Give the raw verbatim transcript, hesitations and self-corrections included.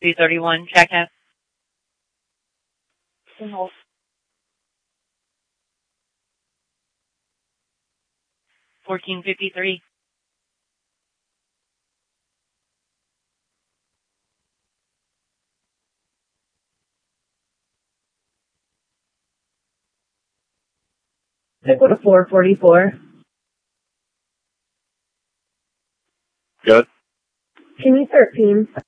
three thirty-one, Jackknife. fourteen fifty-three. I go to four forty-four. Good. Can you thirteen?